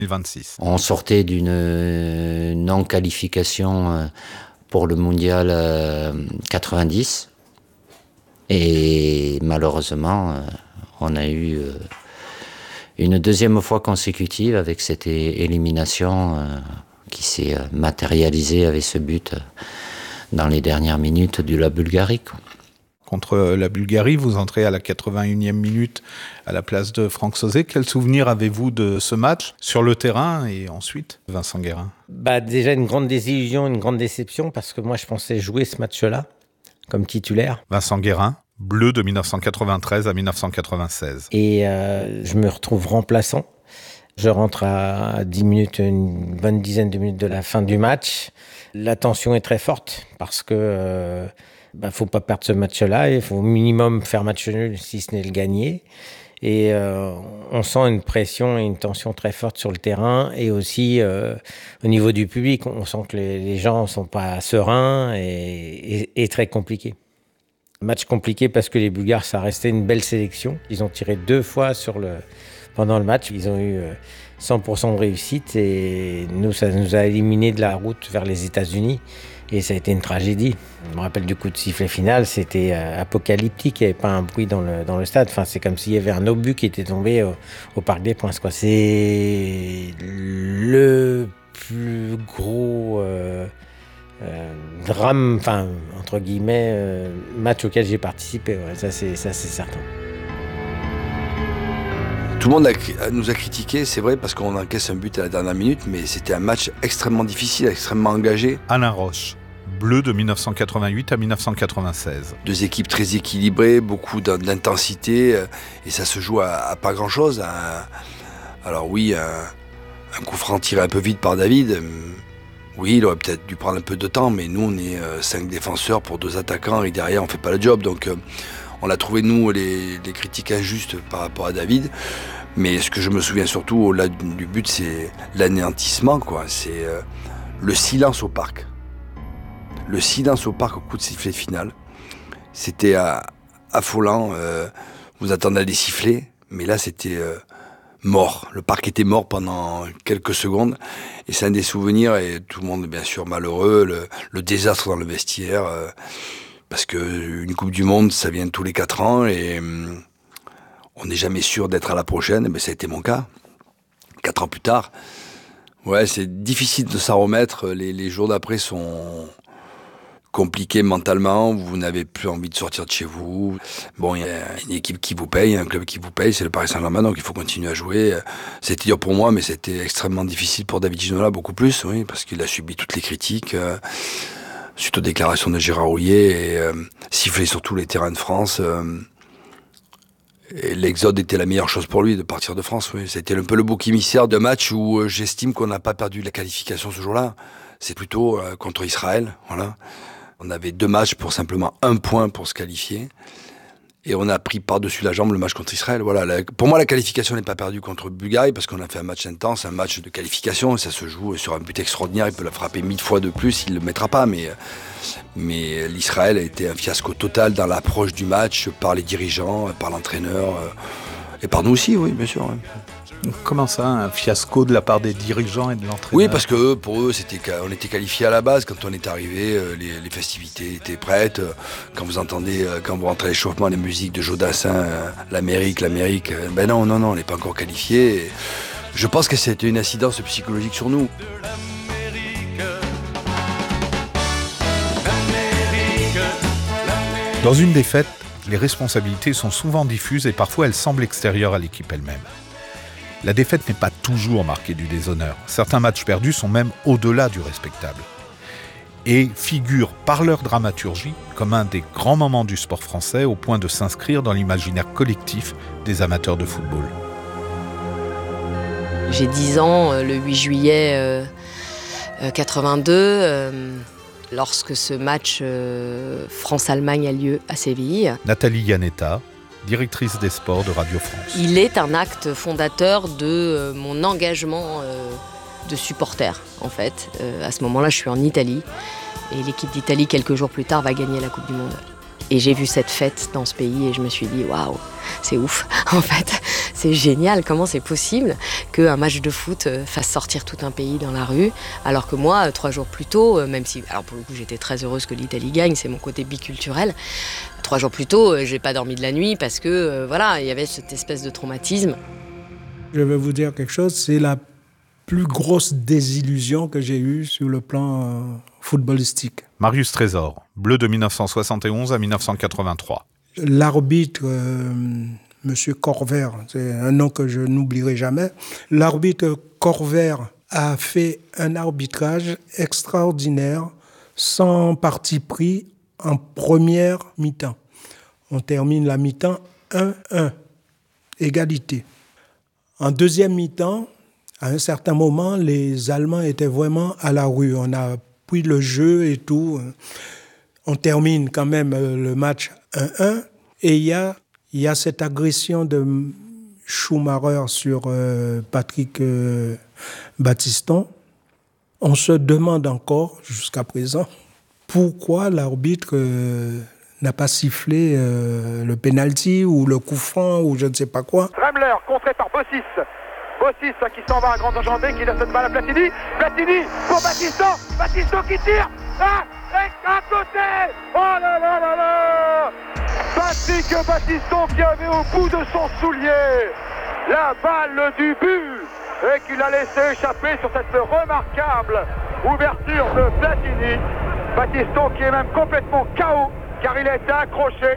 2026. On sortait d'une non-qualification pour le mondial 90 et malheureusement on a eu une deuxième fois consécutive avec cette élimination qui s'est matérialisée avec ce but dans les dernières minutes de la Bulgarie. Contre la Bulgarie, vous entrez à la 81e minute à la place de Franck Sauzet. Quel souvenir avez-vous de ce match sur le terrain et ensuite, Vincent Guérin ? Déjà une grande désillusion, une grande déception parce que moi je pensais jouer ce match-là comme titulaire. Vincent Guérin, bleu de 1993 à 1996. Et je me retrouve remplaçant. Je rentre à 10 minutes, une bonne dizaine de minutes de la fin du match. La tension est très forte parce que faut pas perdre ce match-là. Il faut au minimum faire match nul si ce n'est le gagner. Et on sent une pression et une tension très forte sur le terrain et aussi au niveau du public. On sent que les gens sont pas sereins et très compliqués. Match compliqué parce que les Bulgares, ça restait une belle sélection. Ils ont tiré 2 fois pendant le match. Ils ont eu 100% de réussite et nous, ça nous a éliminés de la route vers les États-Unis. Et ça a été une tragédie. Je me rappelle du coup de sifflet final, c'était apocalyptique, il n'y avait pas un bruit dans le stade. Enfin, c'est comme s'il y avait un obus qui était tombé au Parc des Princes, quoi. C'est le plus gros drame, enfin, entre guillemets, match auquel j'ai participé. Ouais, ça c'est certain. Tout le monde nous a critiqué, c'est vrai, parce qu'on encaisse un but à la dernière minute, mais c'était un match extrêmement difficile, extrêmement engagé. Alain Roche, bleu de 1988 à 1996. 2 équipes très équilibrées, beaucoup d'intensité, et ça se joue à pas grand-chose. Alors oui, un coup franc tiré un peu vite par David, oui, il aurait peut-être dû prendre un peu de temps, mais nous, on est 5 défenseurs pour 2 attaquants, et derrière, on fait pas le job, donc... On a trouvé, nous, les critiques injustes par rapport à David. Mais ce que je me souviens surtout, au-delà du but, c'est l'anéantissement, quoi. C'est le silence au parc. Le silence au parc au coup de sifflet final. C'était affolant. Vous attendez des sifflets, mais là, c'était mort. Le parc était mort pendant quelques secondes. Et c'est un des souvenirs, et tout le monde est bien sûr malheureux. Le désastre dans le vestiaire... Parce qu'une Coupe du Monde, ça vient tous les 4 ans et on n'est jamais sûr d'être à la prochaine. Mais ça a été mon cas. 4 ans plus tard. Ouais, c'est difficile de s'en remettre. Les jours d'après sont compliqués mentalement. Vous n'avez plus envie de sortir de chez vous. Bon, il y a une équipe qui vous paye, un club qui vous paye, c'est le Paris Saint-Germain, donc il faut continuer à jouer. C'était dur pour moi, mais c'était extrêmement difficile pour David Ginola, beaucoup plus, oui, parce qu'il a subi toutes les critiques. Suite aux déclarations de Gérard Houllier et siffler sur tous les terrains de France. Et l'exode était la meilleure chose pour lui de partir de France. Oui. C'était un peu le bouc émissaire de match où j'estime qu'on n'a pas perdu la qualification ce jour-là. C'est plutôt contre Israël. Voilà. On avait 2 matchs pour simplement 1 point pour se qualifier. Et on a pris par-dessus la jambe le match contre Israël. Voilà. Pour moi, la qualification n'est pas perdue contre Bulgarie parce qu'on a fait un match intense, un match de qualification. Ça se joue sur un but extraordinaire. Il peut la frapper 1000 fois de plus, il ne le mettra pas. Mais l'Israël a été un fiasco total dans l'approche du match par les dirigeants, par l'entraîneur et par nous aussi, oui, bien sûr. Comment ça, un fiasco de la part des dirigeants et de l'entraîneur ? Oui, parce que pour eux, on était qualifiés à la base. Quand on est arrivé, les festivités étaient prêtes. Quand vous entendez, quand vous rentrez à l'échauffement, les musiques de Jodassin, l'Amérique, ben non, on n'est pas encore qualifiés. Je pense que c'était une incidence psychologique sur nous. Dans une défaite, les responsabilités sont souvent diffuses et parfois elles semblent extérieures à l'équipe elle-même. La défaite n'est pas toujours marquée du déshonneur. Certains matchs perdus sont même au-delà du respectable. Et figurent par leur dramaturgie comme un des grands moments du sport français au point de s'inscrire dans l'imaginaire collectif des amateurs de football. J'ai 10 ans le 8 juillet 82, lorsque ce match France-Allemagne a lieu à Séville. Nathalie Yanetta, directrice des sports de Radio France. Il est un acte fondateur de mon engagement de supporter, en fait. À ce moment-là, je suis en Italie et l'équipe d'Italie, quelques jours plus tard, va gagner la Coupe du Monde. Et j'ai vu cette fête dans ce pays et je me suis dit, waouh, c'est ouf, en fait. C'est génial, comment c'est possible qu'un match de foot fasse sortir tout un pays dans la rue, alors que moi, 3 jours plus tôt, même si, alors pour le coup j'étais très heureuse que l'Italie gagne, c'est mon côté biculturel, 3 jours plus tôt, j'ai pas dormi de la nuit parce que voilà, il y avait cette espèce de traumatisme. Je vais vous dire quelque chose, c'est la plus grosse désillusion que j'ai eue sur le plan footballistique. Marius Trésor, bleu de 1971 à 1983. L'arbitre, Monsieur Corvère, c'est un nom que je n'oublierai jamais. L'arbitre Corvère a fait un arbitrage extraordinaire, sans parti pris en première mi-temps. On termine la mi-temps 1-1, égalité. En deuxième mi-temps, à un certain moment, les Allemands étaient vraiment à la rue. On a pris le jeu et tout. On termine quand même le match 1-1. Et il y a cette agression de Schumacher sur Patrick Battiston. On se demande encore, jusqu'à présent, pourquoi l'arbitre n'a pas sifflé le penalty ou le coup franc ou je ne sais pas quoi. Remler, contré par Bossis. Bossis qui s'en va à grand enjambé, qui laisse cette balle à Platini. Platini pour Battiston. Battiston qui tire. Ah, et à côté. Oh là là là là. Patrick Battiston qui avait au bout de son soulier la balle du but et qu'il a laissé échapper sur cette remarquable ouverture de Platini. Battiston qui est même complètement KO car il a été accroché.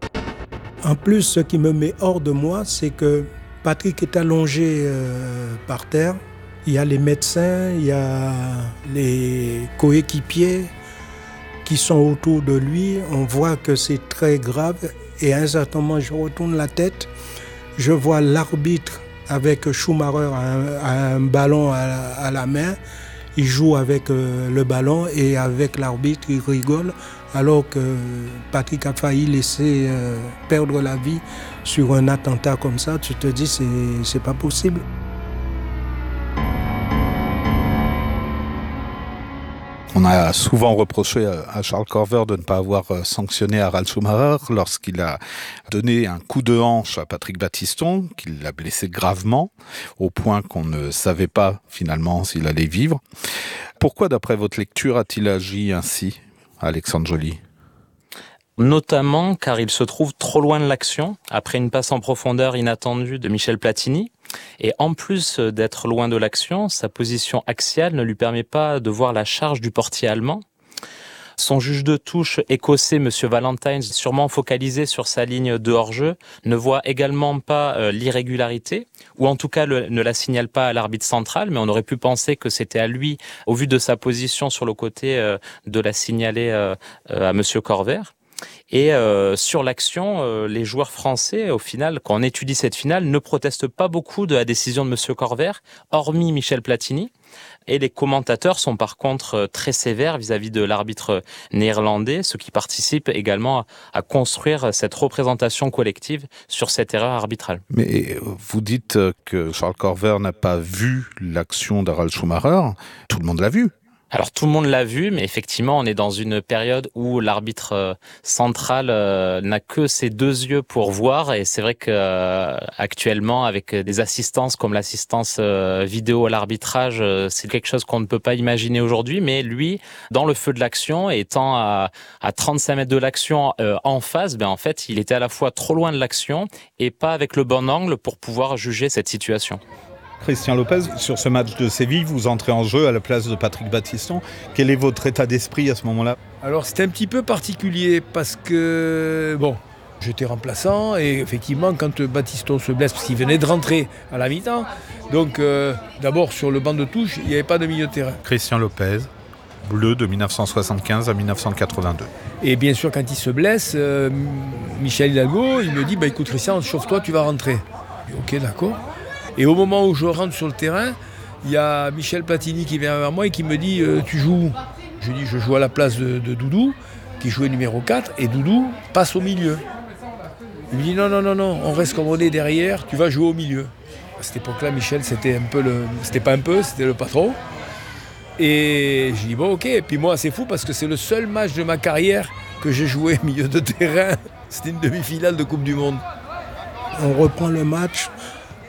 En plus, ce qui me met hors de moi, c'est que Patrick est allongé par terre. Il y a les médecins, il y a les coéquipiers qui sont autour de lui. On voit que c'est très grave. Et à un certain moment, je retourne la tête. Je vois l'arbitre avec Schumacher un ballon à la main. Il joue avec le ballon et avec l'arbitre, il rigole. Alors que Patrick a failli laisser perdre la vie sur un attentat comme ça, tu te dis c'est pas possible. On a souvent reproché à Charles Corver de ne pas avoir sanctionné Harald Schumacher lorsqu'il a donné un coup de hanche à Patrick Battiston, qui l'a blessé gravement, au point qu'on ne savait pas finalement s'il allait vivre. Pourquoi, d'après votre lecture, a-t-il agi ainsi, Alexandre Joly ? Notamment car il se trouve trop loin de l'action, après une passe en profondeur inattendue de Michel Platini. Et en plus d'être loin de l'action, sa position axiale ne lui permet pas de voir la charge du portier allemand. Son juge de touche écossais, M. Valentine, sûrement focalisé sur sa ligne de hors-jeu, ne voit également pas l'irrégularité, ou en tout cas ne la signale pas à l'arbitre central, mais on aurait pu penser que c'était à lui, au vu de sa position sur le côté, de la signaler à M. Corver. Et sur l'action, les joueurs français, au final, quand on étudie cette finale, ne protestent pas beaucoup de la décision de M. Corver, hormis Michel Platini. Et les commentateurs sont par contre très sévères vis-à-vis de l'arbitre néerlandais, ce qui participe également à construire cette représentation collective sur cette erreur arbitrale. Mais vous dites que Charles Corver n'a pas vu l'action d'Harald Schumacher. Tout le monde l'a vu. Alors tout le monde l'a vu, mais effectivement on est dans une période où l'arbitre central n'a que ses 2 yeux pour voir, et c'est vrai que actuellement avec des assistances comme l'assistance vidéo à l'arbitrage, c'est quelque chose qu'on ne peut pas imaginer aujourd'hui, mais lui, dans le feu de l'action, étant à 35 mètres de l'action en face, en fait il était à la fois trop loin de l'action et pas avec le bon angle pour pouvoir juger cette situation. Christian Lopez, sur ce match de Séville, vous entrez en jeu à la place de Patrick Battiston. Quel est votre état d'esprit à ce moment-là ? Alors c'était un petit peu particulier parce que, j'étais remplaçant et effectivement quand Battiston se blesse, parce qu'il venait de rentrer à la mi-temps, donc d'abord sur le banc de touche, il n'y avait pas de milieu de terrain. Christian Lopez, bleu de 1975 à 1982. Et bien sûr quand il se blesse, Michel Hidalgo, il me dit, écoute Christian, chauffe-toi, tu vas rentrer. Ok, d'accord. Et au moment où je rentre sur le terrain, il y a Michel Platini qui vient vers moi et qui me dit « Tu joues ?» Je dis « Je joue à la place de Doudou, qui jouait numéro 4, et Doudou passe au milieu. » Il me dit « Non, on reste comme on est derrière, tu vas jouer au milieu. » À cette époque-là, Michel, c'était c'était le patron. Et je dis « Bon, ok. » Et puis moi, c'est fou parce que c'est le seul match de ma carrière que j'ai joué au milieu de terrain. C'était une demi-finale de Coupe du Monde. On reprend le match.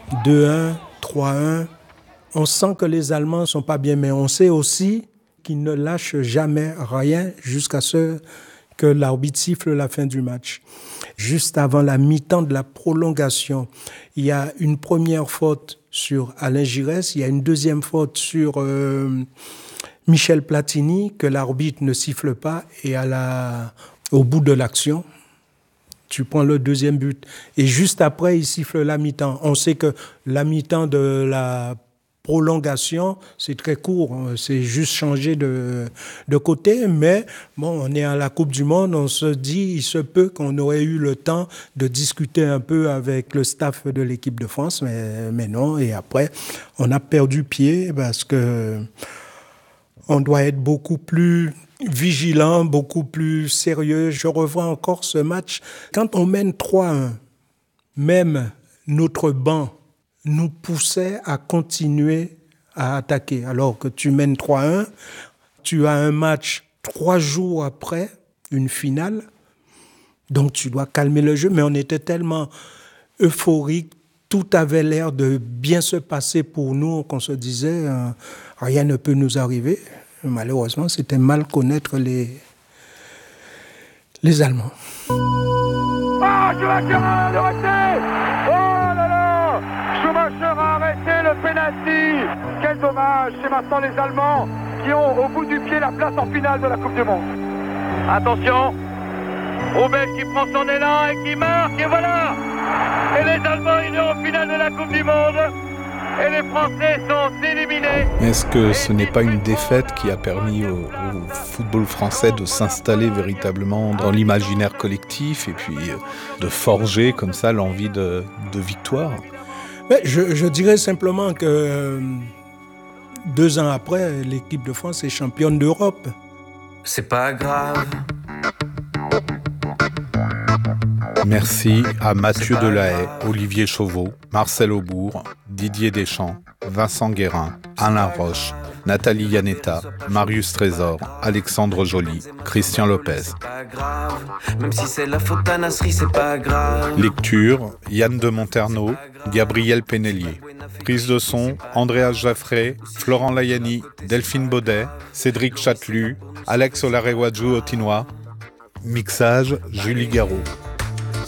2-1, 3-1. On sent que les Allemands ne sont pas bien, mais on sait aussi qu'ils ne lâchent jamais rien jusqu'à ce que l'arbitre siffle la fin du match. Juste avant la mi-temps de la prolongation, il y a une première faute sur Alain Giresse, il y a une deuxième faute sur Michel Platini que l'arbitre ne siffle pas et au bout de l'action, tu prends le deuxième but. Et juste après, il siffle la mi-temps. On sait que la mi-temps de la prolongation, c'est très court. C'est juste changer de côté. Mais bon, on est à la Coupe du Monde. On se dit, il se peut qu'on aurait eu le temps de discuter un peu avec le staff de l'équipe de France. Mais non. Et après, on a perdu pied parce que on doit être beaucoup plus vigilant, beaucoup plus sérieux. Je revois encore ce match. Quand on mène 3-1, même notre banc nous poussait à continuer à attaquer. Alors que tu mènes 3-1, tu as un match 3 jours après, une finale, donc tu dois calmer le jeu. Mais on était tellement euphorique, tout avait l'air de bien se passer pour nous, qu'on se disait rien ne peut nous arriver. Malheureusement, c'était mal connaître les Allemands. Ah, Schumacher a arrêté! Oh là là! Schumacher a arrêté le pénalty! Quel dommage! C'est maintenant les Allemands qui ont au bout du pied la place en finale de la Coupe du Monde. Attention! Roubaix qui prend son élan et qui marque, et voilà! Et les Allemands, ils sont en finale de la Coupe du Monde! Et les Français sont éliminés. Est-ce que ce n'est pas une défaite qui a permis au football français de s'installer véritablement dans l'imaginaire collectif et puis de forger comme ça l'envie de victoire ? Mais je dirais simplement que 2 ans après, l'équipe de France est championne d'Europe. C'est pas grave. Merci à Mathieu Delahaye, Olivier Chauveau, Marcel Aubourg, Didier Deschamps, Vincent Guérin, Alain Roche, Nathalie Yanetta, Marius Trésor, Alexandre Joly, Christian Lopez. Même si c'est la faute à Nasri, c'est pas grave. Lecture, Yann de Monterneau, Gabriel Pénélier. Prise de son, Andreas Jaffré, Florent Layani, Delphine Baudet, Cédric Chatelus, Alex Olarewaju Otinois. Mixage, Julie Garraud.